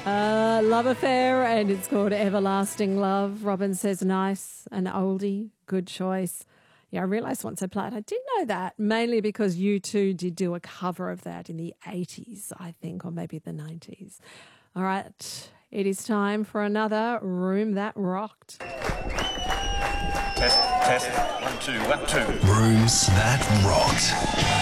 Love affair, and it's called Everlasting Love. Robin says nice, an oldie, good choice. Yeah, I realised once I played, I did know that, mainly because U2 did do a cover of that in the 80s, I think, or maybe the 90s. All right, it is time for another Room That Rocked. Test. 1, 2, 1, 2. Rooms That Rocked.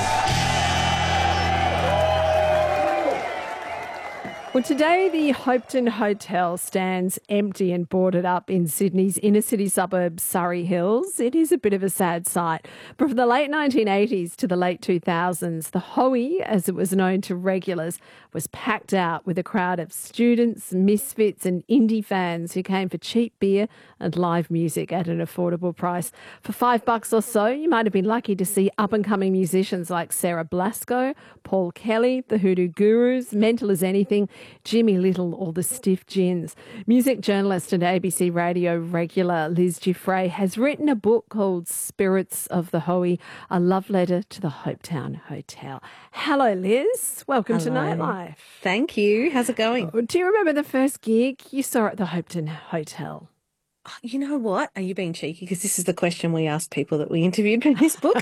Well, today the Hopetoun Hotel stands empty and boarded up in Sydney's inner city suburb, Surrey Hills. It is a bit of a sad sight. But from the late 1980s to the late 2000s, the Hoey, as it was known to regulars, was packed out with a crowd of students, misfits and indie fans who came for cheap beer and live music at an affordable price. For $5 or so, you might have been lucky to see up-and-coming musicians like Sarah Blasko, Paul Kelly, the Hoodoo Gurus, Mental as Anything, Jimmy Little or the Stiff Gins. Music journalist and ABC Radio regular Liz Giuffre has written a book called Spirits of the Hoey, a love letter to the Hopetoun Hotel. Hello, Liz. Welcome to Nightlife. Thank you. How's it going? Do you remember the first gig you saw at the Hopetoun Hotel? You know what? Are you being cheeky? Because this is the question we asked people that we interviewed for this book.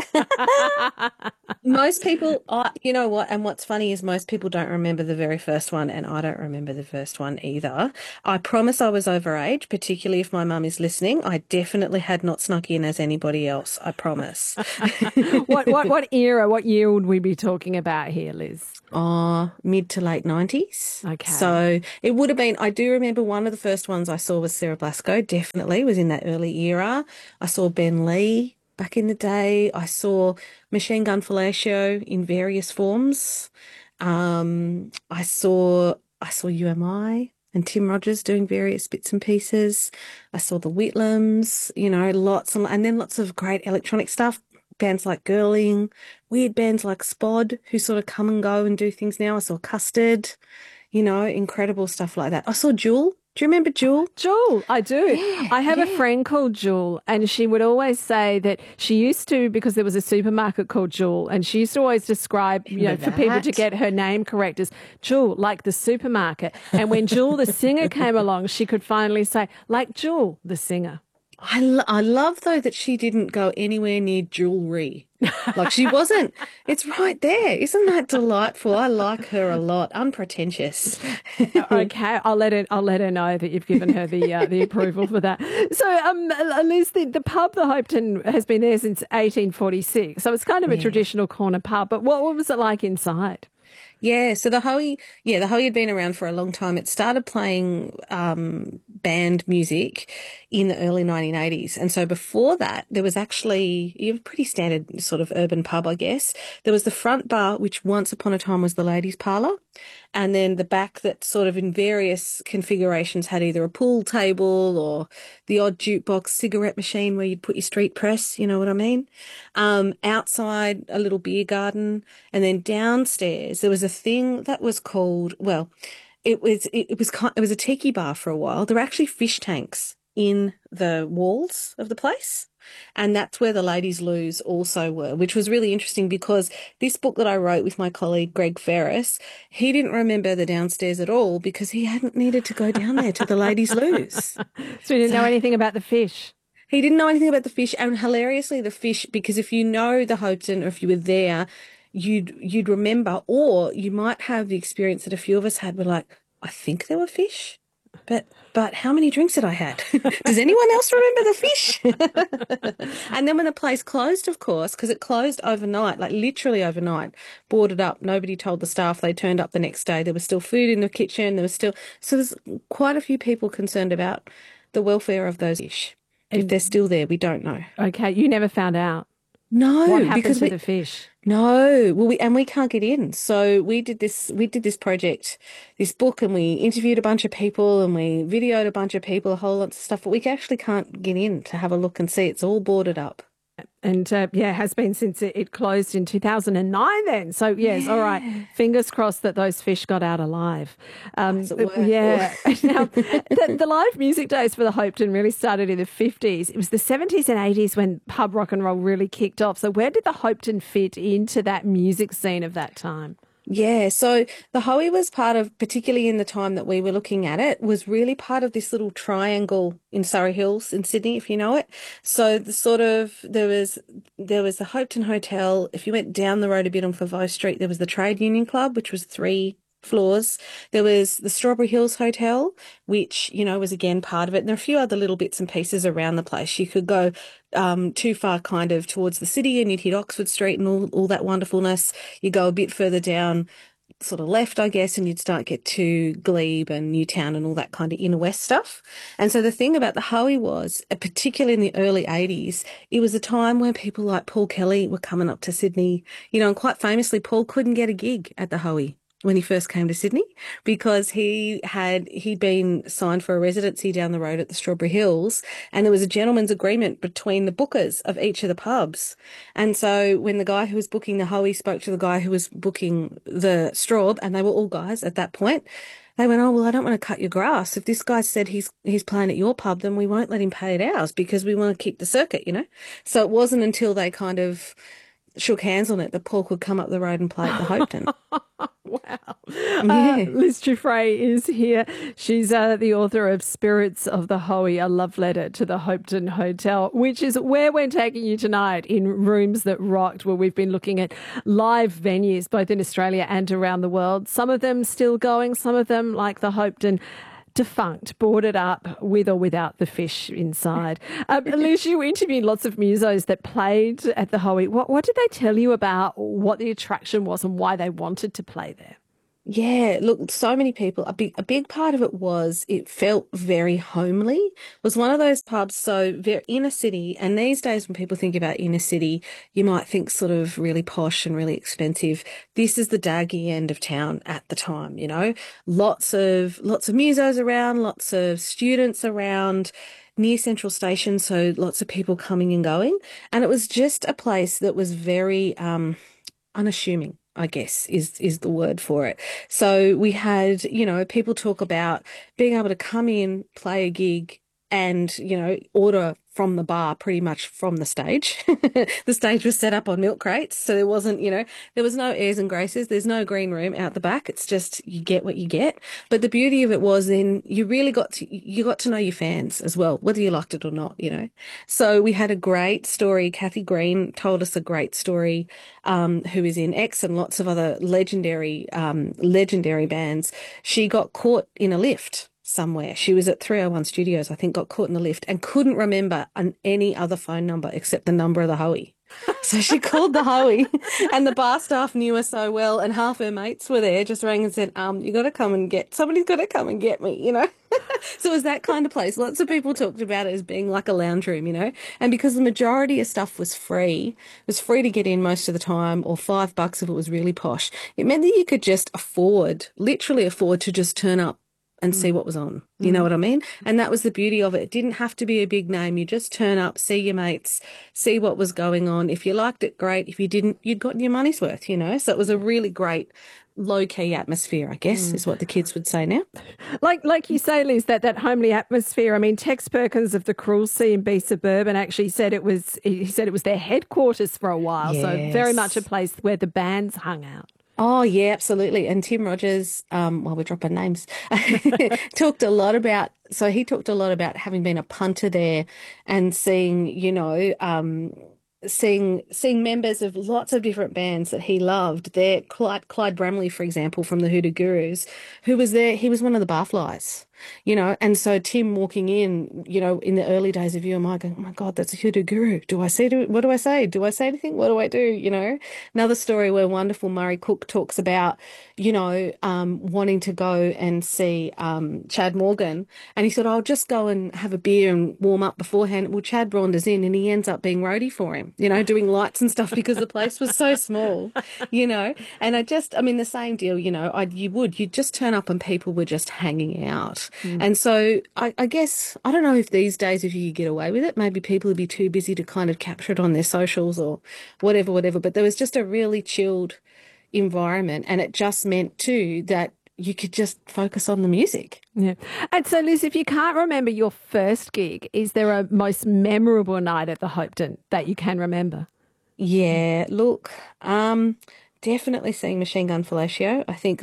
Most people, you know what? And what's funny is most people don't remember the very first one, and I don't remember the first one either. I promise I was overage, particularly if my mum is listening. I definitely had not snuck in as anybody else. I promise. What era, what year would we be talking about here, Liz? Mid to late 90s. Okay. So it would have been, I do remember one of the first ones I saw was Sarah Blasko, definitely was in that early era. I saw Ben Lee back in the day. I saw Machine Gun Fellatio in various forms. I saw UMI and Tim Rogers doing various bits and pieces. I saw the Whitlams, you know, and then lots of great electronic stuff. Bands like Girling, weird bands like Spod, who sort of come and go and do things now. I saw Custard, you know, incredible stuff like that. I saw Jewel. Do you remember Jewel? Jewel, I do. Yeah, I have a friend called Jewel, and she would always say that she used to, because there was a supermarket called Jewel, and she used to always describe, you know, for people to get her name correct as Jewel, like the supermarket. And when Jewel the singer came along, she could finally say, like Jewel the singer. I love, though, that she didn't go anywhere near jewelry. Like she wasn't. It's right there. Isn't that delightful? I like her a lot. Unpretentious. Okay, I'll let her know that you've given her the approval for that. So, Liz, the pub, the Hopetoun, has been there since 1846. So it's kind of a traditional corner pub. But what was it like inside? Yeah, so the Hoey had been around for a long time. It started playing band music in the early 1980s. And so before that, there was actually a pretty standard sort of urban pub, I guess. There was the front bar, which once upon a time was the ladies' parlour. And then the back that sort of in various configurations had either a pool table or the odd jukebox cigarette machine where you'd put your street press, you know what I mean? Outside, a little beer garden. And then downstairs, there was a thing that was called, well, it was a tiki bar for a while. There were actually fish tanks in the walls of the place. And that's where the ladies' loos also were, which was really interesting because this book that I wrote with my colleague Greg Ferris, he didn't remember the downstairs at all because he hadn't needed to go down there to the ladies' loos. So he didn't know anything about the fish. He didn't know anything about the fish, and hilariously the fish, because if you know the Hopetoun or if you were there, you'd remember, or you might have the experience that a few of us had. We're like, I think there were fish. But how many drinks had I had? Does anyone else remember the fish? And then when the place closed, of course, because it closed overnight, like literally overnight, boarded up. Nobody told the staff. They turned up the next day. There was still food in the kitchen. So there's quite a few people concerned about the welfare of those fish. If they're still there, we don't know. Okay, you never found out. No, what happened because to the fish? No, well, we can't get in. So we did this project, this book, and we interviewed a bunch of people and we videoed a bunch of people, a whole lot of stuff, but we actually can't get in to have a look and see. It's all boarded up. And, has been since it closed in 2009 then. So, yes, all right. Fingers crossed that those fish got out alive. Yeah. Now, the live music days for the Hopetoun really started in the 50s. It was the 70s and 80s when pub rock and roll really kicked off. So where did the Hopetoun fit into that music scene of that time? Yeah, so the Hoey was part of, particularly in the time that we were looking at it, was really part of this little triangle in Surrey Hills in Sydney, if you know it. So the sort of there was the Hopetoun Hotel. If you went down the road a bit on Foveaux Street, there was the Trade Union Club, which was 3 floors. There was the Strawberry Hills Hotel, which, was again part of it. And there are a few other little bits and pieces around the place. You could go too far kind of towards the city and you'd hit Oxford Street and all that wonderfulness. You go a bit further down, sort of left, I guess, and you'd start get to Glebe and Newtown and all that kind of inner west stuff. And so the thing about the Hoey was, particularly in the early 80s, it was a time when people like Paul Kelly were coming up to Sydney, and quite famously, Paul couldn't get a gig at the Hoey when he first came to Sydney because he'd been signed for a residency down the road at the Strawberry Hills, and there was a gentleman's agreement between the bookers of each of the pubs. And so when the guy who was booking the Hoey spoke to the guy who was booking the Straub, and they were all guys at that point, they went, "Oh, well, I don't want to cut your grass. If this guy said he's playing at your pub, then we won't let him pay at ours because we want to keep the circuit." So it wasn't until they kind of shook hands on it that Paul could come up the road and play at the Hopetoun. Wow. Yeah. Liz Giuffre is here. She's the author of Spirits of the Hoey, a love letter to the Hopetoun Hotel, which is where we're taking you tonight in Rooms That Rocked, where we've been looking at live venues, both in Australia and around the world. Some of them still going, some of them, like the Hopetoun, defunct, boarded up with or without the fish inside. Liz, you interviewed lots of musos that played at the Hoey. What did they tell you about what the attraction was and why they wanted to play there? Yeah, look, so many people. A big part of it was it felt very homely. It was one of those pubs, so very inner city. And these days, when people think about inner city, you might think sort of really posh and really expensive. This is the daggy end of town at the time. Lots of musos around, lots of students around, near Central Station, so lots of people coming and going. And it was just a place that was very unassuming, I guess, is the word for it. So we had, people talk about being able to come in, play a gig, and, order from the bar pretty much from the stage. The stage was set up on milk crates, so there wasn't, there was no airs and graces. There's no green room out the back. It's just you get what you get. But the beauty of it was then you really got to know your fans as well, whether you liked it or not. So we had a great story. Kathy Green told us a great story, who is in X and lots of other legendary bands. She got caught in a lift somewhere. She was at 301 Studios, I think, got caught in the lift and couldn't remember any other phone number except the number of the Hoey. So she called the Hoey and the bar staff knew her so well, and half her mates were there, just rang and said, somebody's got to come and get me. So it was that kind of place. Lots of people talked about it as being like a lounge room, and because the majority of stuff was free, it was free to get in most of the time, or $5 if it was really posh. It meant that you could just literally afford to just turn up and see what was on. You know what I mean? And that was the beauty of it. It didn't have to be a big name. You just turn up, see your mates, see what was going on. If you liked it, great. If you didn't, you'd gotten your money's worth, So it was a really great low-key atmosphere, I guess, is what the kids would say now. Like you say, Liz, that homely atmosphere. I mean, Tex Perkins of the Cruel C&B Suburban actually said he said it was their headquarters for a while. Yes. So very much a place where the bands hung out. Oh, yeah, absolutely. And Tim Rogers, while we're dropping names, talked a lot about having been a punter there and seeing, seeing members of lots of different bands that he loved. There, Clyde Bramley, for example, from the Hoodoo Gurus, who was there. He was one of the barflies, and so Tim walking in, in the early days of UMI going, "Oh my God, that's a Hoodoo Guru. What do I say? Do I say anything? What do I do?" Another story where wonderful Murray Cook talks about, wanting to go and see Chad Morgan. And he said, "I'll just go and have a beer and warm up beforehand." Well, Chad wanders in and he ends up being roadie for him, doing lights and stuff because the place was so small, And the same deal, you'd just turn up and people were just hanging out. And so I guess, I don't know if these days, if you could get away with it, maybe people would be too busy to kind of capture it on their socials or whatever. But there was just a really chilled environment, and it just meant too that you could just focus on the music. Yeah. And so, Liz, if you can't remember your first gig, is there a most memorable night at the Hopetoun that you can remember? Yeah, look, definitely seeing Machine Gun Fellatio. I think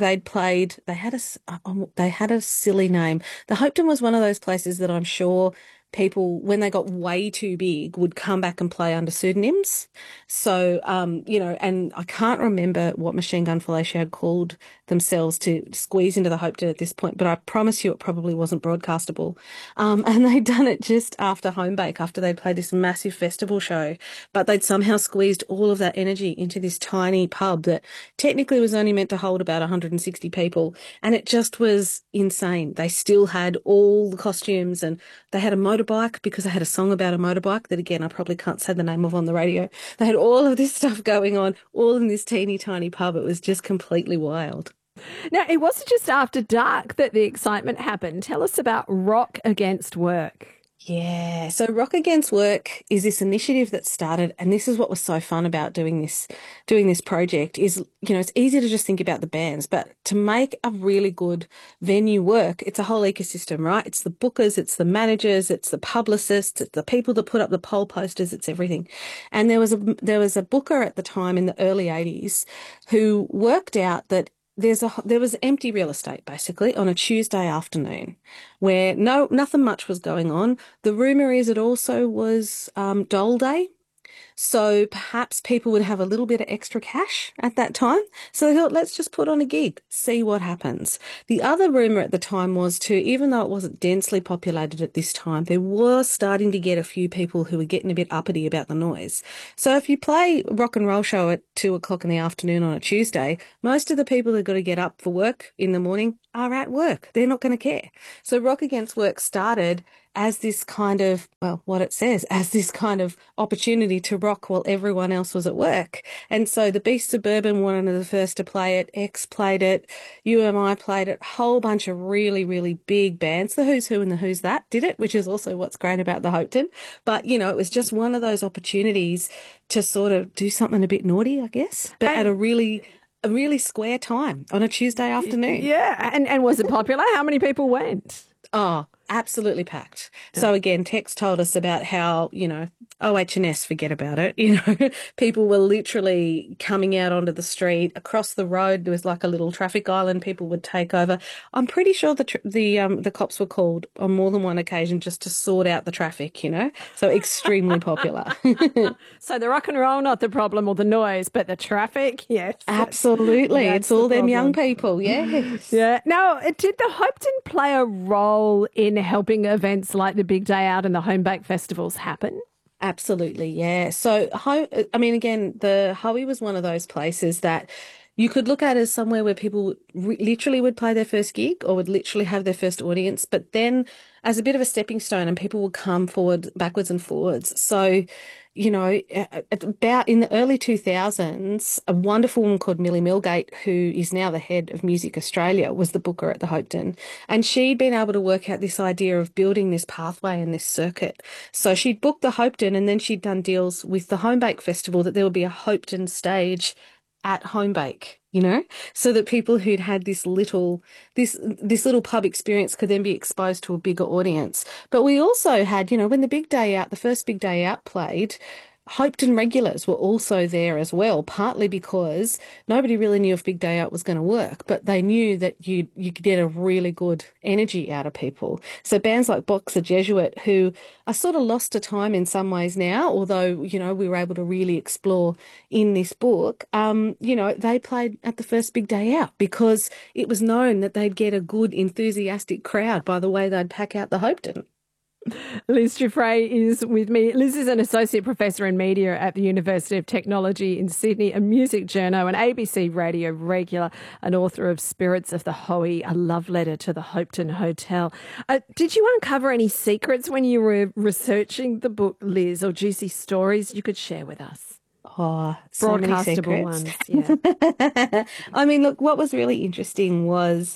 they had a silly name. The Hopetoun was one of those places that I'm sure people, when they got way too big, would come back and play under pseudonyms. So, and I can't remember what Machine Gun Fellatio had called themselves to squeeze into the Hopetoun at this point, but I promise you it probably wasn't broadcastable. And they'd done it just after Homebake, after they'd played this massive festival show, but they'd somehow squeezed all of that energy into this tiny pub that technically was only meant to hold about 160 people. And it just was insane. They still had all the costumes, and they had a motorbike because they had a song about a motorbike that, again, I probably can't say the name of on the radio. They had all of this stuff going on, all in this teeny tiny pub. It was just completely wild. Now, it wasn't just after dark that the excitement happened. Tell us about Rock Against Work. Yeah, so Rock Against Work is this initiative that started, and this is what was so fun about doing this project is, it's easy to just think about the bands, but to make a really good venue work, it's a whole ecosystem, right? It's the bookers, it's the managers, it's the publicists, it's the people that put up the poll posters, it's everything. And there was a booker at the time in the early 80s who worked out that there was empty real estate basically on a Tuesday afternoon where nothing much was going on. The rumour is it also was Dole Day. So perhaps people would have a little bit of extra cash at that time. So they thought, let's just put on a gig, see what happens. The other rumour at the time was too, even though it wasn't densely populated at this time, there was starting to get a few people who were getting a bit uppity about the noise. So if you play a rock and roll show at 2:00 in the afternoon on a Tuesday, most of the people that got to get up for work in the morning are at work. They're not going to care. So Rock Against Work started as this kind of, as this kind of opportunity to rock while everyone else was at work. And so the Beast Suburban were one of the first to play it, X played it, UMI played it, a whole bunch of really, really big bands. The Who's Who and the Who's That did it, which is also what's great about the Hopetoun. But, it was just one of those opportunities to sort of do something a bit naughty, I guess, but at a really square time on a Tuesday afternoon. Yeah. And was it popular? How many people went? Oh, absolutely packed. So again, Tex told us about how, OH&S, forget about it. People were literally coming out onto the street. Across the road, there was like a little traffic island people would take over. I'm pretty sure the cops were called on more than one occasion just to sort out the traffic, So extremely popular. So the rock and roll, not the problem, or the noise, but the traffic, yes. Absolutely. It's all them young people, yes. Yeah. Now, did the Hopetoun play a role in helping events like the Big Day Out and the Homebake festivals happen? Absolutely, yeah. So, again, the Hoey was one of those places that you could look at as somewhere where people literally would play their first gig or would literally have their first audience, but then as a bit of a stepping stone, and people would come backwards and forwards. So, about in the early 2000s, a wonderful woman called Millie Milgate, who is now the head of Music Australia, was the booker at the Hopetoun. And she'd been able to work out this idea of building this pathway and this circuit. So she'd booked the Hopetoun, and then she'd done deals with the Homebake Festival that there would be a Hopetoun stage at Homebake, so that people who'd had this little pub experience could then be exposed to a bigger audience. But we also had, when the first Big Day Out played, Hopetoun regulars were also there as well, partly because nobody really knew if Big Day Out was going to work, but they knew that you could get a really good energy out of people. So bands like Boxer Jesuit, who are sort of lost to time in some ways now, although, we were able to really explore in this book, they played at the first Big Day Out because it was known that they'd get a good, enthusiastic crowd by the way they'd pack out the Hopetoun. Liz Giuffre is with me. Liz is an associate professor in media at the University of Technology in Sydney, a music journo, an ABC radio regular, an author of Spirits of the Hoey, a love letter to the Hopetoun Hotel. Did you uncover any secrets when you were researching the book, Liz, or juicy stories you could share with us? Oh, so many broadcastable ones, yeah. Look, what was really interesting was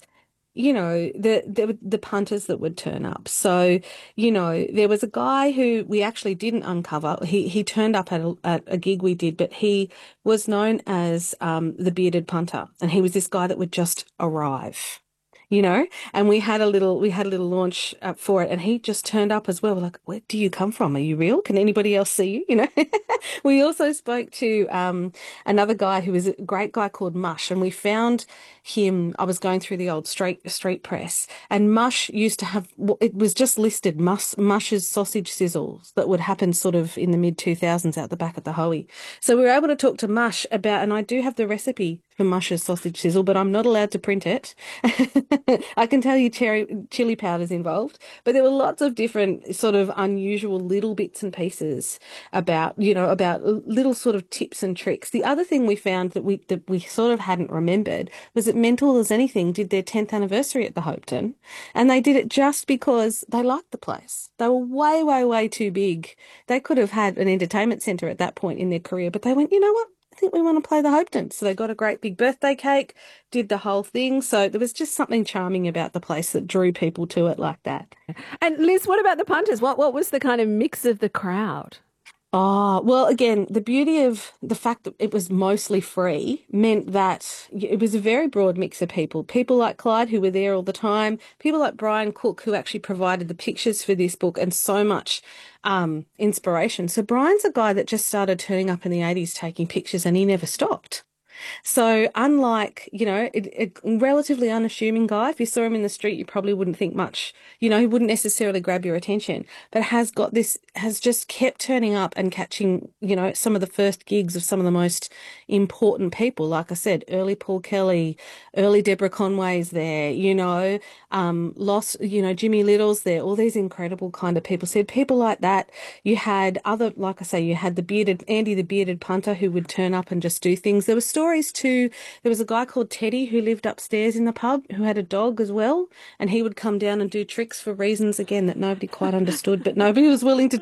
the punters that would turn up. So, there was a guy who we actually didn't uncover. He turned up at a gig we did, but he was known as the bearded punter. And he was this guy that would just arrive. you know, and we had a little launch for it, and he just turned up as well. We're like, where do you come from? Are you real? Can anybody else see you? You know, we also spoke to another guy who was a great guy called Mush, and we found him. I was going through the old street press, and Mush used to have, it was just listed Mush's sausage sizzles that would happen sort of in the mid 2000s out the back of the Hoey. So we were able to talk to Mush about, and I do have the recipe for Mush's sausage sizzle, but I'm not allowed to print it. I can tell you chili powder's involved, but there were lots of different sort of unusual little bits and pieces about, you know, about little sort of tips and tricks. The other thing we found that we sort of hadn't remembered was that Mental as Anything did their 10th anniversary at the Hopeton, and they did it just because they liked the place. They were way, way, way too big. They could have had an entertainment centre at that point in their career, but they went, you know what? I think we want to play the Hopeton. So they got a great big birthday cake, did the whole thing. So there was just something charming about the place that drew people to it like that. And Liz, what about the punters? What was the kind of mix of the crowd? Oh, well, again, the beauty of the fact that it was mostly free meant that it was a very broad mix of people. People like Clyde, who were there all the time, people like Brian Cook, who actually provided the pictures for this book and so much inspiration. So Brian's a guy that just started turning up in the 80s taking pictures, and he never stopped. So unlike, you know, a relatively unassuming guy, if you saw him in the street, you probably wouldn't think much, you know, he wouldn't necessarily grab your attention, but has just kept turning up and catching, you know, some of the first gigs of some of the most important people. Like I said, early Paul Kelly, early Deborah Conway's there, you know, you know, Jimmy Little's there, all these incredible kind of people. So people like that. You had other, like I say, you had Andy the bearded punter who would turn up and just do things. There were stories too. There was a guy called Teddy who lived upstairs in the pub who had a dog as well, and he would come down and do tricks for reasons, again, that nobody quite understood, but nobody was willing to